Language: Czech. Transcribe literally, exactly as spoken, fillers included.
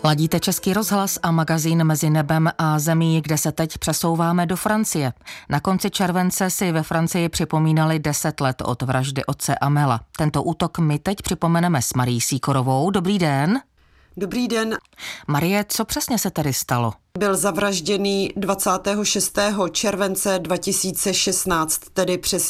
Ladíte Český rozhlas a magazín Mezi nebem a zemí, kde se teď přesouváme do Francie. Na konci července si ve Francii připomínali deset let od vraždy otce Amela. Tento útok my teď připomeneme s Marií Sýkorovou. Dobrý den. Dobrý den. Marie, co přesně se tady stalo? Byl zavražděný dvacátého šestého července dva tisíce šestnáct, tedy přesně